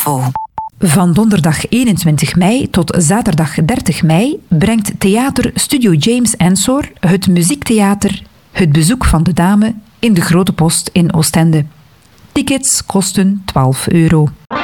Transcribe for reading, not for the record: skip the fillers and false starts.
Info. Van donderdag 21 mei tot zaterdag 30 mei brengt Theater Studio James Ensor het muziektheater Het Bezoek van de Dame in de Grote Post in Oostende. Tickets kosten €12.